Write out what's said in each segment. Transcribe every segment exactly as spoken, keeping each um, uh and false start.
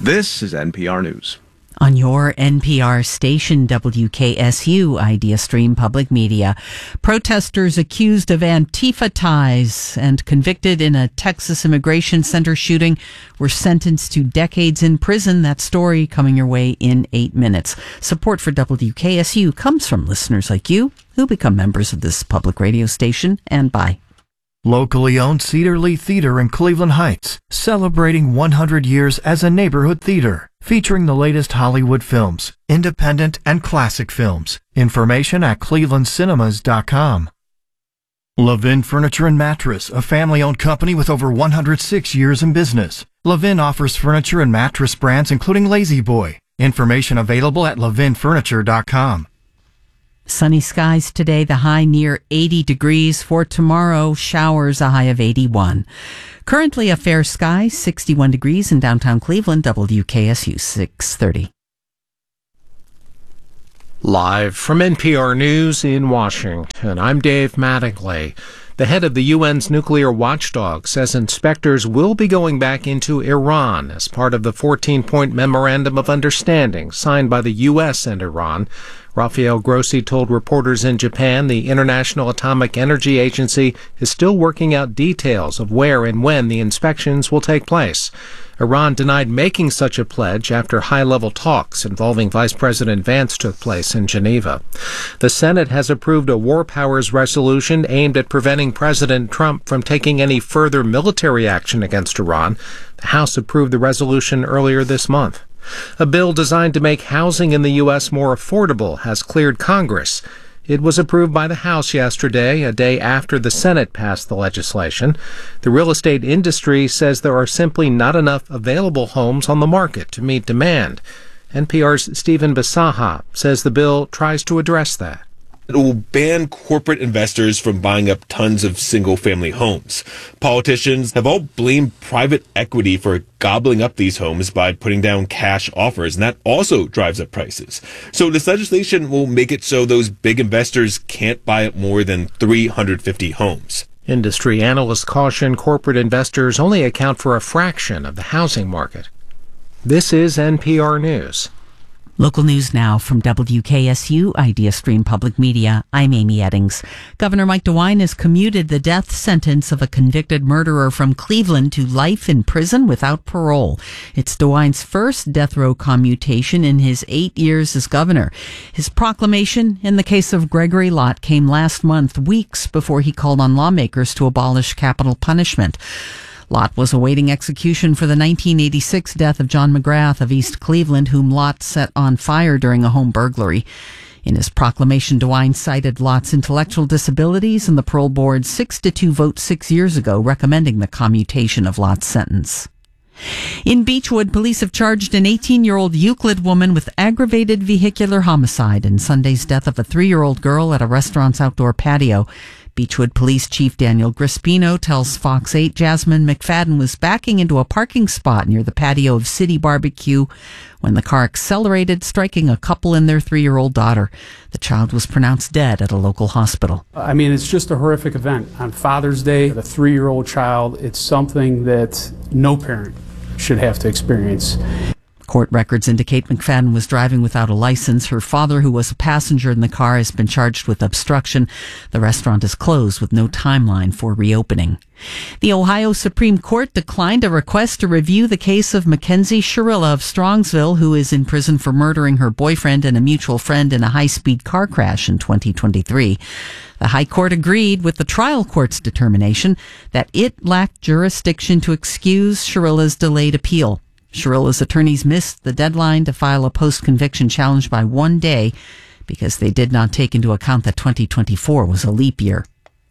This is N P R News. On your N P R station, W K S U, Idea Stream Public Media, protesters accused of Antifa ties and convicted in a Texas immigration center shooting were sentenced to decades in prison. That story coming your way in eight minutes. Support for W K S U comes from listeners like you who become members of this public radio station and by locally owned Cedar Lee Theater in Cleveland Heights, celebrating one hundred years as a neighborhood theater, featuring the latest Hollywood films, independent and classic films. Information at cleveland cinemas dot com. Levin Furniture and Mattress, a family-owned company with over one hundred six years in business. Levin offers furniture and mattress brands including Lazy Boy. Information available at levin furniture dot com. Sunny skies today, the high near eighty degrees. For tomorrow, showers, a high of eighty-one. Currently a fair sky, sixty-one degrees in downtown Cleveland. W K S U six thirty. Live from N P R News in Washington, I'm Dave Mattingly. The head of the U N's nuclear watchdog says inspectors will be going back into Iran as part of the fourteen-point memorandum of understanding signed by the U S and Iran. Rafael Grossi told reporters in Japan the International Atomic Energy Agency is still working out details of where and when the inspections will take place. Iran denied making such a pledge after high-level talks involving Vice President Vance took place in Geneva. The Senate has approved a war powers resolution aimed at preventing President Trump from taking any further military action against Iran. The House approved the resolution earlier this month. A bill designed to make housing in the U S more affordable has cleared Congress. It was approved by the House yesterday, a day after the Senate passed the legislation. The real estate industry says there are simply not enough available homes on the market to meet demand. N P R's Stephen Bisaha says the bill tries to address that. It will ban corporate investors from buying up tons of single-family homes. Politicians have all blamed private equity for gobbling up these homes by putting down cash offers, and that also drives up prices. So this legislation will make it so those big investors can't buy up more than three hundred fifty homes. Industry analysts caution corporate investors only account for a fraction of the housing market. This is N P R News. Local news now from W K S U, Idea Stream Public Media. I'm Amy Eddings. Governor Mike DeWine has commuted the death sentence of a convicted murderer from Cleveland to life in prison without parole. It's DeWine's first death row commutation in his eight years as governor. His proclamation in the case of Gregory Lott came last month, weeks before he called on lawmakers to abolish capital punishment. Lott was awaiting execution for the nineteen eighty-six death of John McGrath of East Cleveland, whom Lott set on fire during a home burglary. In his proclamation, DeWine cited Lott's intellectual disabilities and the parole board's six to two vote six years ago recommending the commutation of Lott's sentence. In Beechwood, police have charged an eighteen-year-old Euclid woman with aggravated vehicular homicide in Sunday's death of a three-year-old girl at a restaurant's outdoor patio. Beechwood Police Chief Daniel Grispino tells Fox eight Jasmine McFadden was backing into a parking spot near the patio of City Barbecue when the car accelerated, striking a couple and their three-year-old daughter. The child was pronounced dead at a local hospital. I mean, it's just a horrific event. On Father's Day, a three-year-old child, it's something that no parent should have to experience. Court records indicate McFadden was driving without a license. Her father, who was a passenger in the car, has been charged with obstruction. The restaurant is closed with no timeline for reopening. The Ohio Supreme Court declined a request to review the case of Mackenzie Shirilla of Strongsville, who is in prison for murdering her boyfriend and a mutual friend in a high-speed car crash in twenty twenty-three. The High Court agreed with the trial court's determination that it lacked jurisdiction to excuse Shirilla's delayed appeal. Shirilla's attorneys missed the deadline to file a post-conviction challenge by one day because they did not take into account that twenty twenty-four was a leap year.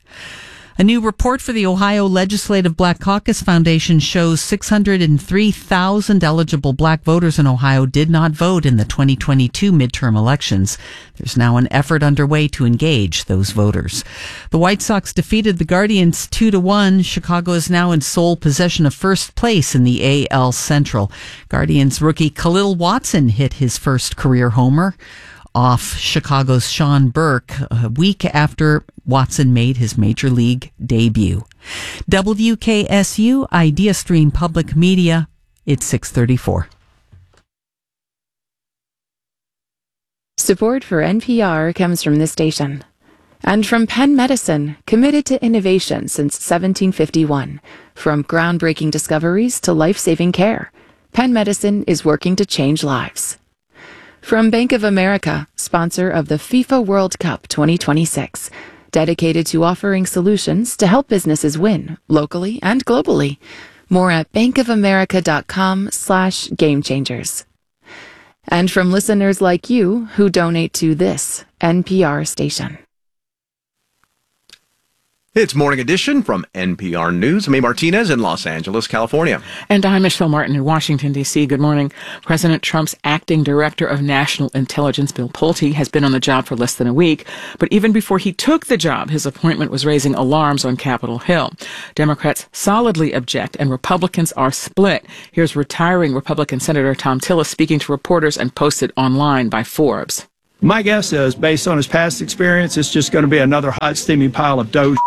A new report for the Ohio Legislative Black Caucus Foundation shows six hundred three thousand eligible black voters in Ohio did not vote in the twenty twenty-two midterm elections. There's now an effort underway to engage those voters. The White Sox defeated the Guardians two to one. Chicago is now in sole possession of first place in the A L Central. Guardians rookie Khalil Watson hit his first career homer off Chicago's Sean Burke a week after Watson made his major league debut. W K S U, Idea Stream Public Media. It's six thirty-four. Support for N P R comes from this station. And from Penn Medicine, committed to innovation since seventeen fifty-one. From groundbreaking discoveries to life-saving care, Penn Medicine is working to change lives. From Bank of America, sponsor of the FIFA World Cup twenty twenty-six, dedicated to offering solutions to help businesses win, locally and globally. More at bankofamerica.com slash game changers. And from listeners like you who donate to this N P R station. It's Morning Edition from N P R News. I'm A. Martinez in Los Angeles, California. And I'm Michelle Martin in Washington, D C. Good morning. President Trump's acting director of national intelligence, Bill Pulte, has been on the job for less than a week. But even before he took the job, his appointment was raising alarms on Capitol Hill. Democrats solidly object, and Republicans are split. Here's retiring Republican Senator Thom Tillis speaking to reporters and posted online by Forbes. My guess is, based on his past experience, it's just going to be another hot, steamy pile of dough.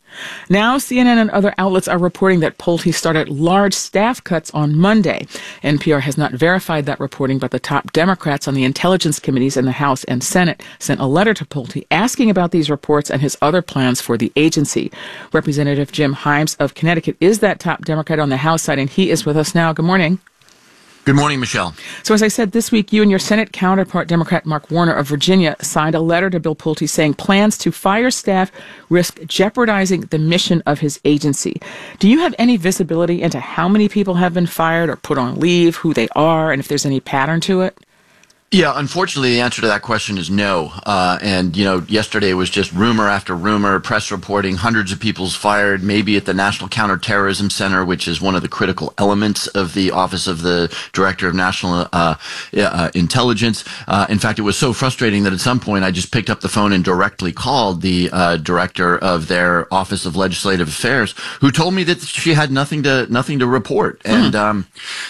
Now, C N N and other outlets are reporting that Pulte started large staff cuts on Monday. N P R has not verified that reporting, but the top Democrats on the intelligence committees in the House and Senate sent a letter to Pulte asking about these reports and his other plans for the agency. Representative Jim Himes of Connecticut is that top Democrat on the House side, and he is with us now. Good morning. Good morning, Michelle. So as I said, this week, you and your Senate counterpart, Democrat Mark Warner of Virginia, signed a letter to Bill Pulte saying plans to fire staff risk jeopardizing the mission of his agency. Do you have any visibility into how many people have been fired or put on leave, who they are, and if there's any pattern to it? Yeah, unfortunately, the answer to that question is no. Uh, and, you know, yesterday was just rumor after rumor, press reporting, hundreds of people's fired, maybe at the National Counterterrorism Center, which is one of the critical elements of the Office of the Director of National uh, uh, Intelligence. Uh, in fact, it was so frustrating that at some point I just picked up the phone and directly called the uh, director of their Office of Legislative Affairs, who told me that she had nothing to nothing to report. Hmm. And um,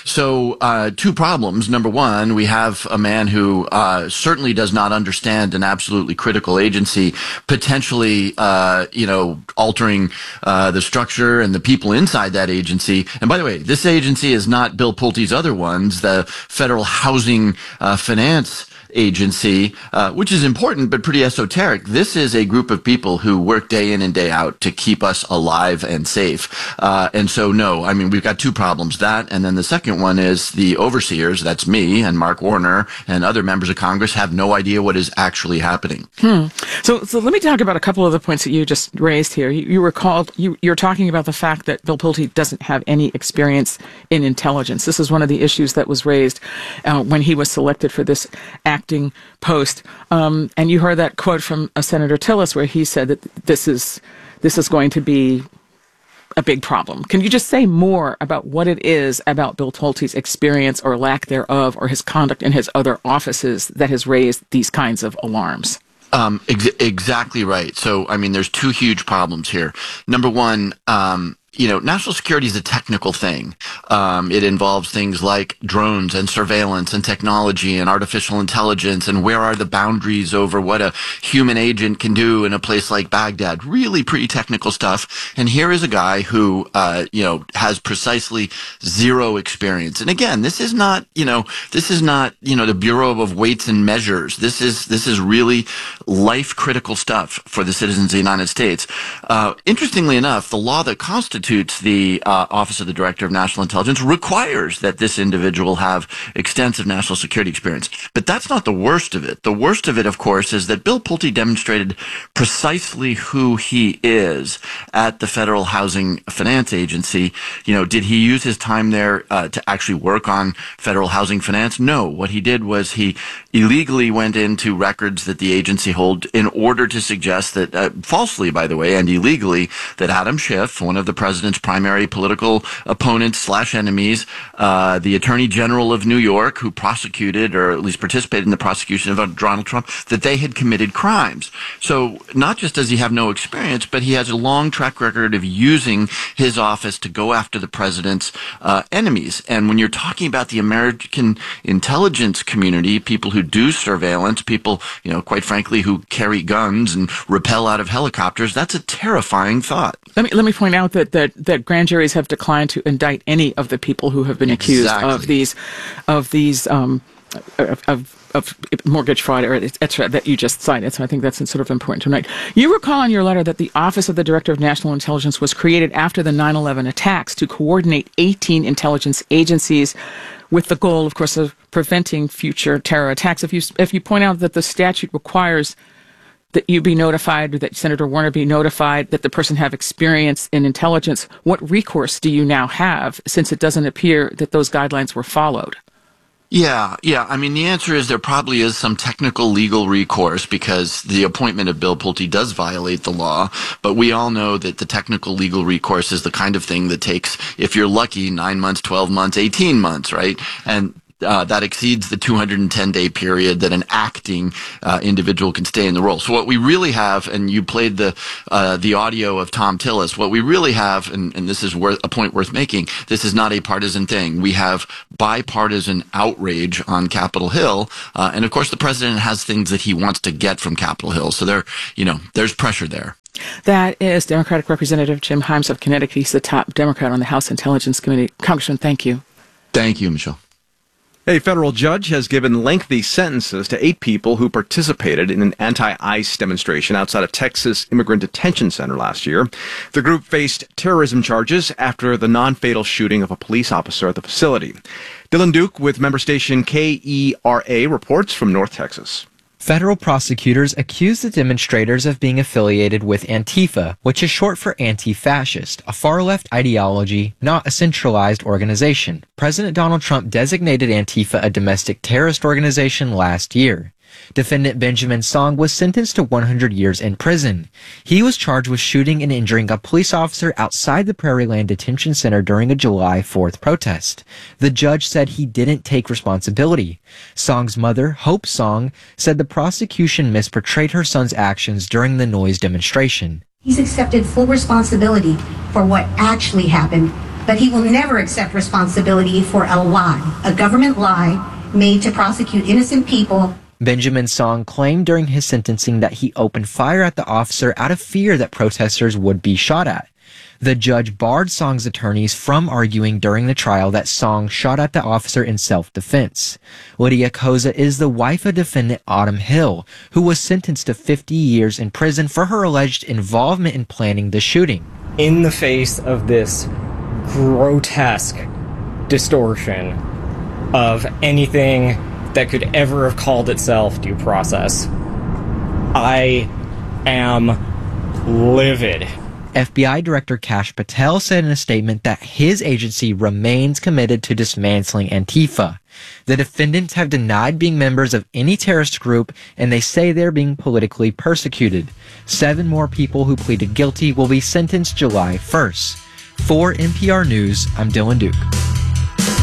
so uh, two problems. Number one, we have a man who uh, certainly does not understand an absolutely critical agency, potentially, uh, you know, altering uh, the structure and the people inside that agency. And by the way, this agency is not Bill Pulte's other ones, the Federal Housing uh, Finance Agency, uh, which is important but pretty esoteric. This is a group of people who work day in and day out to keep us alive and safe. Uh, and so, no, I mean, we've got two problems. That, and then the second one is the overseers, that's me and Mark Warner and other members of Congress, have no idea what is actually happening. Hmm. So, so let me talk about a couple of the points that you just raised here. You, you were called, you, you're talking about the fact that Bill Pulte doesn't have any experience in intelligence. This is one of the issues that was raised uh, when he was selected for this act acting post. Um, and you heard that quote from uh, Senator Tillis where he said that this is this is going to be a big problem. Can you just say more about what it is about Bill Pulte's experience or lack thereof or his conduct in his other offices that has raised these kinds of alarms? Um, ex- exactly right. So, I mean, there's two huge problems here. Number one, um, you know, national security is a technical thing. Um, it involves things like drones and surveillance and technology and artificial intelligence and where are the boundaries over what a human agent can do in a place like Baghdad. Really pretty technical stuff. And here is a guy who, uh, you know, has precisely zero experience. And again, this is not, you know, this is not, you know, the Bureau of Weights and Measures. This is, this is really life critical stuff for the citizens of the United States. Uh, interestingly enough, the law that constitutes the uh, Office of the Director of National Intelligence requires that this individual have extensive national security experience. But that's not the worst of it. The worst of it, of course, is that Bill Pulte demonstrated precisely who he is at the Federal Housing Finance Agency. You know, did he use his time there uh, to actually work on federal housing finance? No. What he did was he illegally went into records that the agency hold in order to suggest that, uh, falsely, by the way, and illegally, that Adam Schiff, one of the president's primary political opponents slash enemies, uh, the Attorney General of New York, who prosecuted or at least participated in the prosecution of Donald Trump, that they had committed crimes. So not just does he have no experience, but he has a long track record of using his office to go after the president's uh, enemies. And when you're talking about the American intelligence community, people who do surveillance, people, you know, quite frankly, who carry guns and rappel out of helicopters, that's a terrifying thought. Let me let me point out that that, that grand juries have declined to indict any of the people who have been accused exactly. of these of these um, of, of of mortgage fraud, or et cetera, that you just cited. So I think that's sort of important to note. You recall in your letter that the Office of the Director of National Intelligence was created after the nine eleven attacks to coordinate eighteen intelligence agencies with the goal, of course, of preventing future terror attacks. If you, if you point out that the statute requires that you be notified, or that Senator Warner be notified, that the person have experience in intelligence, what recourse do you now have, since it doesn't appear that those guidelines were followed? Yeah, yeah. I mean, the answer is there probably is some technical legal recourse because the appointment of Bill Pulte does violate the law. But we all know that the technical legal recourse is the kind of thing that takes, if you're lucky, nine months, twelve months, eighteen months, right? And Uh, that exceeds the two hundred ten day period that an acting uh, individual can stay in the role. So what we really have, and you played the uh, the audio of Tom Tillis, what we really have, and, and this is worth, a point worth making, this is not a partisan thing. We have bipartisan outrage on Capitol Hill, uh, and of course the president has things that he wants to get from Capitol Hill. So there, you know, there's pressure there. That is Democratic Representative Jim Himes of Connecticut. He's the top Democrat on the House Intelligence Committee. Congressman, thank you. Thank you, Michelle. A federal judge has given lengthy sentences to eight people who participated in an anti-ICE demonstration outside of Texas Immigrant Detention Center last year. The group faced terrorism charges after the non-fatal shooting of a police officer at the facility. Dylan Duke with member station K E R A reports from North Texas. Federal prosecutors accuse the demonstrators of being affiliated with Antifa, which is short for anti-fascist, a far-left ideology, not a centralized organization. President Donald Trump designated Antifa a domestic terrorist organization last year. Defendant Benjamin Song was sentenced to one hundred years in prison. He was charged with shooting and injuring a police officer outside the Prairieland Detention Center during a July fourth protest. The judge said he didn't take responsibility. Song's mother, Hope Song, said the prosecution misportrayed her son's actions during the noise demonstration. He's accepted full responsibility for what actually happened, but he will never accept responsibility for a lie, a government lie made to prosecute innocent people. Benjamin Song claimed during his sentencing that he opened fire at the officer out of fear that protesters would be shot at. The judge barred Song's attorneys from arguing during the trial that Song shot at the officer in self-defense. Lydia Koza is the wife of defendant Autumn Hill, who was sentenced to fifty years in prison for her alleged involvement in planning the shooting. In the face of this grotesque distortion of anything that could ever have called itself due process, I am livid. F B I Director Kash Patel said in a statement that his agency remains committed to dismantling Antifa. The defendants have denied being members of any terrorist group, and they say they're being politically persecuted. Seven more people who pleaded guilty will be sentenced July first. For N P R News, I'm Dylan Duke.